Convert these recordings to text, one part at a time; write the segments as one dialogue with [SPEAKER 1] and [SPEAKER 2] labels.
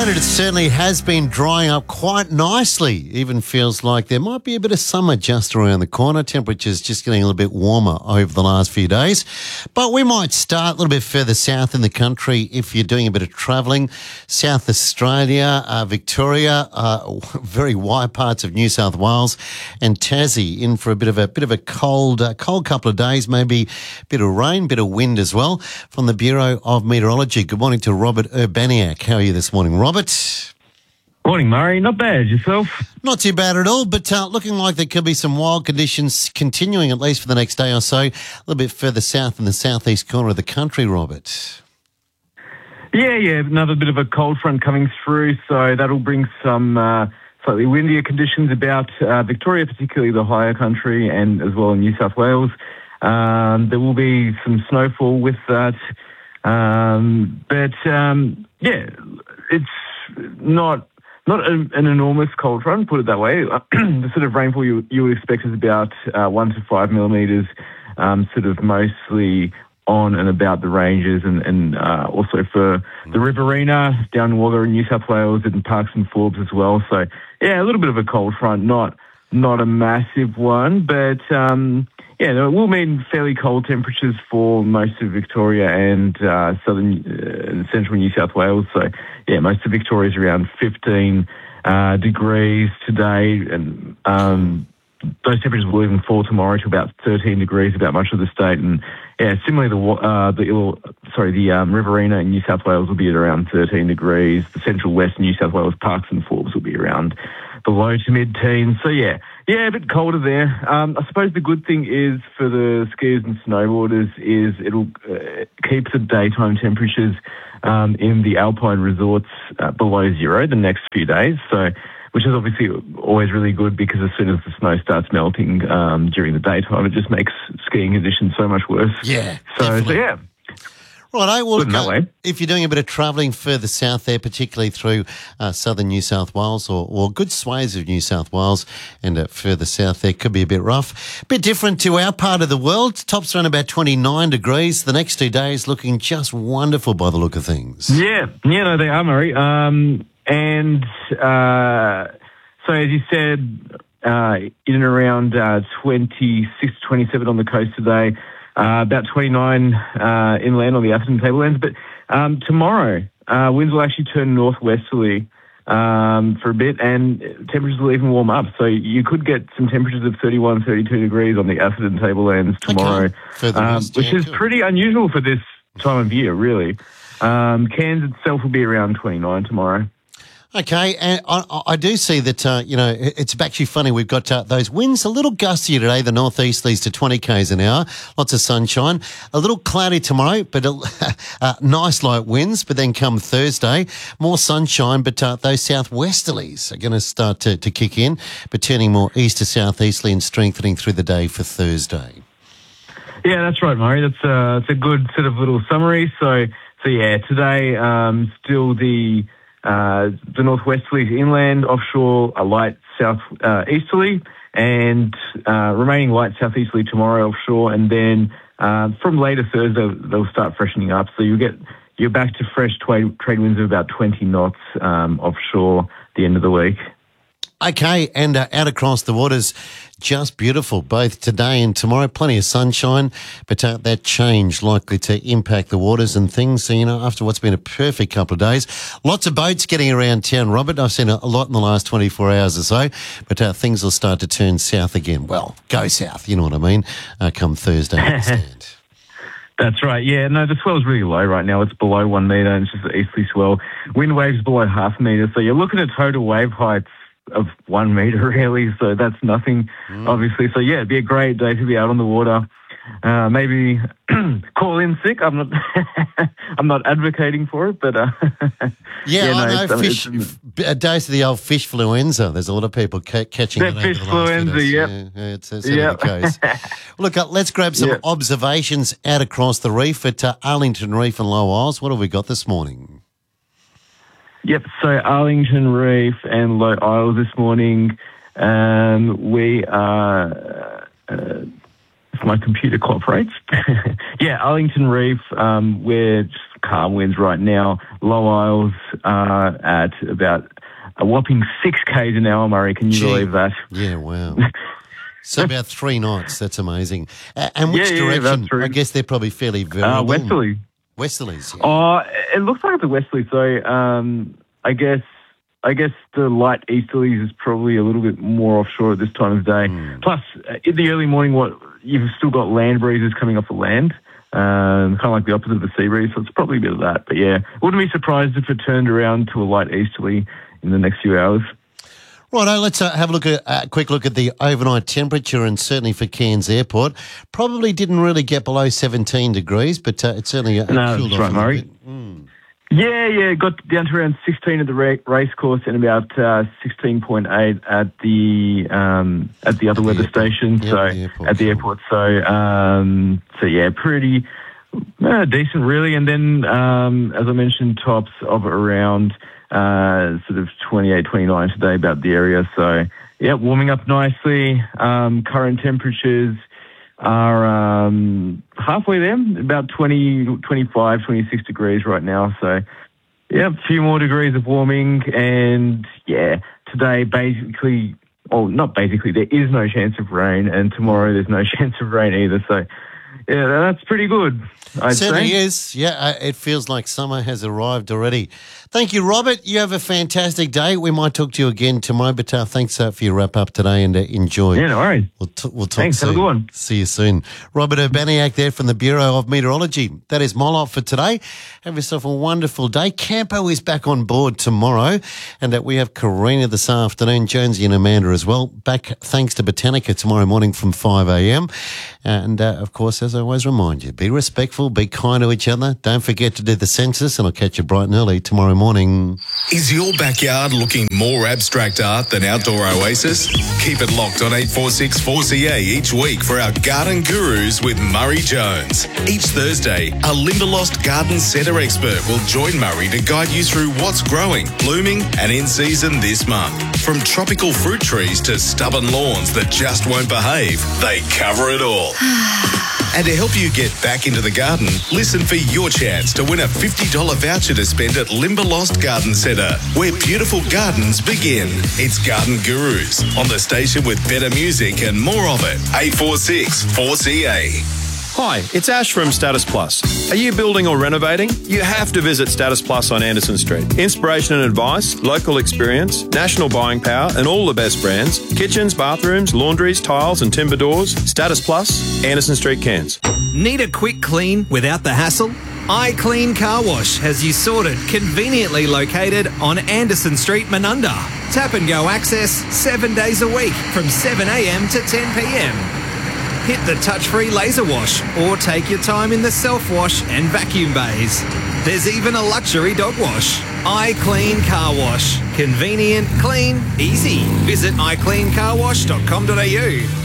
[SPEAKER 1] And it certainly has been drying up quite nicely. Even feels like there might be a bit of summer just around the corner. Temperatures just getting a little bit warmer over the last few days. But we might start a little bit further south in the country if you're doing a bit of travelling. South Australia, Victoria, very wide parts of New South Wales and Tassie in for a bit of a cold couple of days, maybe a bit of rain, bit of wind as well. From the Bureau of Meteorology, good morning to Robert Urbaniak. How are you this morning, Robert?
[SPEAKER 2] Morning, Murray. Not bad. Yourself?
[SPEAKER 1] Not too bad at all, but looking like there could be some wild conditions continuing at least for the next day or so, a little bit further south in the southeast corner of the country, Robert.
[SPEAKER 2] Yeah, another bit of a cold front coming through, so that'll bring some slightly windier conditions about Victoria, particularly the higher country, and as well in New South Wales. There will be some snowfall with that, it's not an enormous cold front, put it that way. The sort of rainfall you would expect is about 1 to 5 millimetres, sort of mostly on and about the ranges and also for the Riverina, down in Wagga in New South Wales and Parks and Forbes as well. So, yeah, a little bit of a cold front, not a massive one, but it will mean fairly cold temperatures for most of Victoria and southern and central New South Wales. So, yeah, most of Victoria is around 15 degrees today, and those temperatures will even fall tomorrow to about 13 degrees about much of the state. And yeah, similarly, the Riverina in New South Wales will be at around 13 degrees. The central west New South Wales Parks and Forbes will be around the low to mid-teens. So yeah, a bit colder there. I suppose the good thing is for the skiers and snowboarders is it'll keep the daytime temperatures in the alpine resorts below zero the next few days. So, which is obviously always really good because as soon as the snow starts melting during the daytime, it just makes skiing conditions so much worse.
[SPEAKER 1] Yeah,
[SPEAKER 2] So
[SPEAKER 1] definitely.
[SPEAKER 2] yeah.
[SPEAKER 1] Right, well,
[SPEAKER 2] That way.
[SPEAKER 1] if you're doing a bit of travelling further south there, particularly through southern New South Wales or good swathes of New South Wales and further south there, could be a bit rough. A bit different to our part of the world. Tops around about 29 degrees. The next 2 days looking just wonderful by the look of things.
[SPEAKER 2] Yeah, no, they are, Murray. So as you said, in and around 26 to 27 on the coast today, about 29 inland on the Atherton Tablelands. But tomorrow, winds will actually turn northwesterly for a bit, and temperatures will even warm up. So you could get some temperatures of 31, 32 degrees on the Atherton Tablelands tomorrow, which is pretty unusual for this time of year, really. Cairns itself will be around 29 tomorrow.
[SPEAKER 1] Okay, and I do see that, it's actually funny. We've got those winds a little gustier today, the northeasterlies to 20 k's an hour, lots of sunshine. A little cloudy tomorrow, but nice light winds. But then come Thursday, more sunshine, but those southwesterlies are going to start to kick in, but turning more east to southeasterly and strengthening through the day for Thursday.
[SPEAKER 2] Yeah, that's right, Murray. That's a good sort of little summary. So yeah, today still the northwesterlies inland, offshore a light southeasterly, and remaining light southeasterly tomorrow offshore, and then from later Thursday they'll start freshening up. So you're back to fresh trade winds of about 20 knots offshore the end of the week.
[SPEAKER 1] Okay, and out across the waters, just beautiful, both today and tomorrow. Plenty of sunshine, but that change likely to impact the waters and things. So, after what's been a perfect couple of days, lots of boats getting around town, Robert. I've seen a lot in the last 24 hours or so, but things will start to turn south again. Well, go south, you know what I mean, come Thursday. I understand.
[SPEAKER 2] That's right, yeah. No, the swell's really low right now. It's below 1 metre, and it's just an easterly swell. Wind waves below half a metre, so you're looking at total wave heights of 1 metre really, so that's nothing, obviously. So yeah, it'd be a great day to be out on the water. Maybe call in sick. I'm not advocating for it, but
[SPEAKER 1] I know days of the old fish fluenza. There's a lot of people catching it.
[SPEAKER 2] Fish fluenza,
[SPEAKER 1] yeah, it's the case. Look, let's grab some observations out across the reef at Arlington Reef and Low Isles. What have we got this morning?
[SPEAKER 2] Yep, so Arlington Reef and Low Isles this morning, we are, if my computer cooperates, Arlington Reef, we're just calm winds right now. Low Isles, are at about a whopping 6 k's an hour, Murray. Can you believe that?
[SPEAKER 1] Yeah, wow. So about 3 knots. That's amazing. And which direction?
[SPEAKER 2] That's true.
[SPEAKER 1] I guess they're probably fairly variable.
[SPEAKER 2] Westerly.
[SPEAKER 1] Westerlies. Yeah.
[SPEAKER 2] Oh, it looks like it's a westerly. So I guess the light easterlies is probably a little bit more offshore at this time of day. Plus, in the early morning, you've still got land breezes coming off the land, kind of like the opposite of the sea breeze. So it's probably a bit of that. But yeah, wouldn't be surprised if it turned around to a light easterly in the next few hours.
[SPEAKER 1] Righto, let's have a quick look at the overnight temperature, and certainly for Cairns Airport, probably didn't really get below 17 degrees, but it certainly cooled off
[SPEAKER 2] that's right, Murray. Yeah, it got down to around 16 at the race course and about 16.8 at the other weather station. At the airport. So yeah, pretty decent really. And then as I mentioned, tops of around sort of 28, 29 today about the area. So yeah, warming up nicely. Current temperatures are halfway there, about 20, 25, 26 degrees right now. So, yeah, a few more degrees of warming. And, yeah, today not basically, there is no chance of rain. And tomorrow there's no chance of rain either. So, yeah, that's pretty good, I'd say.
[SPEAKER 1] Certainly is. Yeah, it feels like summer has arrived already. Thank you, Robert. You have a fantastic day. We might talk to you again tomorrow, but thanks for your wrap-up today, and enjoy.
[SPEAKER 2] Yeah, no worries.
[SPEAKER 1] We'll talk
[SPEAKER 2] Thanks,
[SPEAKER 1] soon.
[SPEAKER 2] have a good one.
[SPEAKER 1] See you soon. Robert Urbaniak there from the Bureau of Meteorology. That is my lot for today. Have yourself a wonderful day. Campo is back on board tomorrow, and we have Karina this afternoon, Jonesy and Amanda as well. Back thanks to Botanica tomorrow morning from 5 a.m. And, of course, as I always remind you, be respectful, be kind to each other. Don't forget to do the census, and I'll catch you bright and early tomorrow morning.
[SPEAKER 3] Is your backyard looking more abstract art than Outdoor Oasis? Keep it locked on 846 4CA each week for our Garden Gurus with Murray Jones. Each Thursday, a Limberlost Garden Centre expert will join Murray to guide you through what's growing, blooming and in season this month. From tropical fruit trees to stubborn lawns that just won't behave, they cover it all. And to help you get back into the garden, listen for your chance to win a $50 voucher to spend at Limberlost Garden Centre, where beautiful gardens begin. It's Garden Gurus on the station with better music and more of it. 846 4CA.
[SPEAKER 4] Hi, it's Ash from Status Plus. Are you building or renovating? You have to visit Status Plus on Anderson Street. Inspiration and advice, local experience, national buying power, and all the best brands. Kitchens, bathrooms, laundries, tiles, and timber doors. Status Plus, Anderson Street, Cairns.
[SPEAKER 5] Need a quick clean without the hassle? iClean Car Wash has you sorted, conveniently located on Anderson Street, Menunda. Tap and go access 7 days a week from 7 a.m. to 10 p.m. Hit the touch-free laser wash or take your time in the self-wash and vacuum bays. There's even a luxury dog wash. iClean Car Wash. Convenient, clean, easy. Visit icleancarwash.com.au.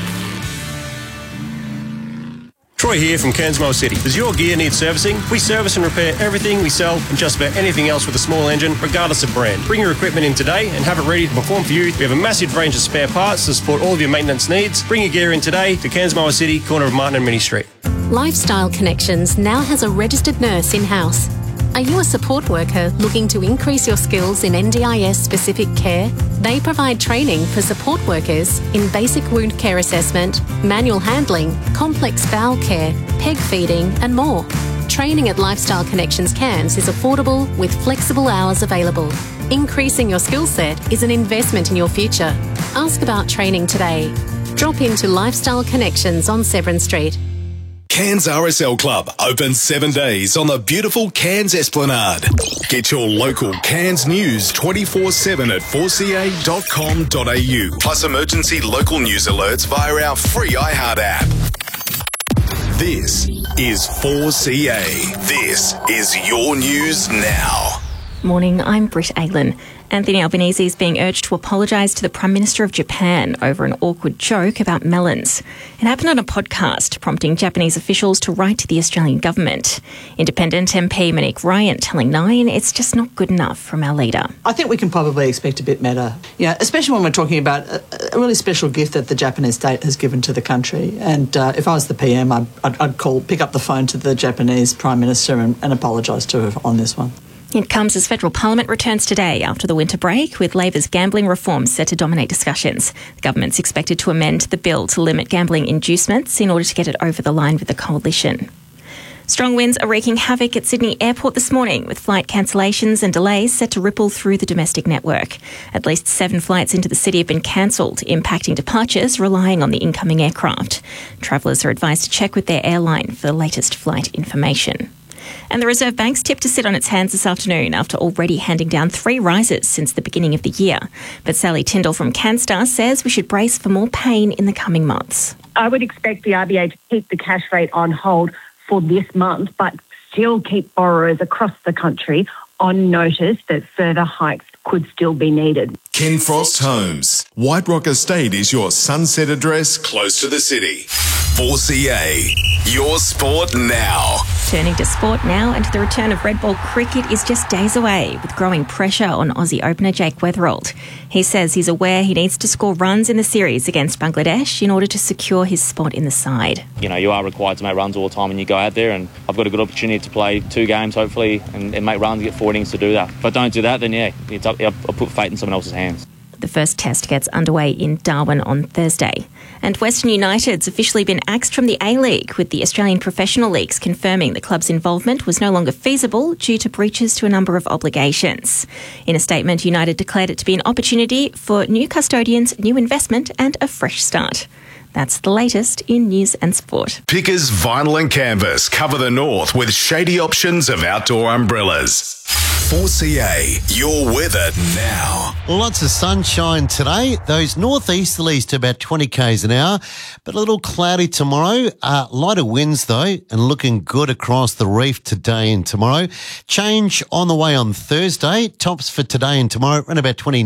[SPEAKER 6] Troy here from Cairns City. Does your gear need servicing? We service and repair everything we sell and just about anything else with a small engine, regardless of brand. Bring your equipment in today and have it ready to perform for you. We have a massive range of spare parts to support all of your maintenance needs. Bring your gear in today to Cairns City, corner of Martin and Minnie Street.
[SPEAKER 7] Lifestyle Connections now has a registered nurse in-house. Are you a support worker looking to increase your skills in NDIS-specific care? They provide training for support workers in basic wound care assessment, manual handling, complex bowel care, peg feeding and more. Training at Lifestyle Connections Cairns is affordable with flexible hours available. Increasing your skill set is an investment in your future. Ask about training today. Drop into Lifestyle Connections on Severn Street.
[SPEAKER 3] Cairns RSL Club, open 7 days on the beautiful Cairns Esplanade. Get your local Cairns news 24/7 at 4ca.com.au. Plus emergency local news alerts via our free iHeart app. This is 4CA. This is your news now.
[SPEAKER 8] Morning, I'm Britt Aylan. Anthony Albanese is being urged to apologise to the Prime Minister of Japan over an awkward joke about melons. It happened on a podcast, prompting Japanese officials to write to the Australian government. Independent MP Monique Ryan telling Nine it's just not good enough from our leader.
[SPEAKER 9] I think we can probably expect a bit better, especially when we're talking about a really special gift that the Japanese state has given to the country. And if I was the PM, I'd pick up the phone to the Japanese Prime Minister and apologise to her on this one.
[SPEAKER 8] It comes as federal parliament returns today after the winter break, with Labor's gambling reforms set to dominate discussions. The government's expected to amend the bill to limit gambling inducements in order to get it over the line with the coalition. Strong winds are wreaking havoc at Sydney Airport this morning, with flight cancellations and delays set to ripple through the domestic network. At least 7 flights into the city have been cancelled, impacting departures relying on the incoming aircraft. Travellers are advised to check with their airline for the latest flight information. And the Reserve Bank's tipped to sit on its hands this afternoon after already handing down 3 rises since the beginning of the year. But Sally Tyndall from CanStar says we should brace for more pain in the coming months.
[SPEAKER 10] I would expect the RBA to keep the cash rate on hold for this month, but still keep borrowers across the country on notice that further hikes could still be needed.
[SPEAKER 3] Ken Frost Homes. White Rock Estate is your sunset address close to the city. 4CA, your sport now.
[SPEAKER 8] Turning to sport now, and the return of red ball cricket is just days away, with growing pressure on Aussie opener Jake Weatherald. He says he's aware he needs to score runs in the series against Bangladesh in order to secure his spot in the side.
[SPEAKER 11] You know, you are required to make runs all the time when you go out there, and I've got a good opportunity to play 2 games, hopefully, and make runs, get 4 innings to do that. If I don't do that, then yeah, I'll put fate in someone else's hands.
[SPEAKER 8] The first test gets underway in Darwin on Thursday. And Western United's officially been axed from the A-League, with the Australian Professional Leagues confirming the club's involvement was no longer feasible due to breaches to a number of obligations. In a statement, United declared it to be an opportunity for new custodians, new investment and a fresh start. That's the latest in news and sport.
[SPEAKER 3] Pickers Vinyl and Canvas cover the north with shady options of outdoor umbrellas. 4CA, your weather now.
[SPEAKER 1] Lots of sunshine today. Those northeasterlies to about 20 k's an hour, but a little cloudy tomorrow. Lighter winds though, and looking good across the reef today and tomorrow. Change on the way on Thursday. Tops for today and tomorrow around about 20.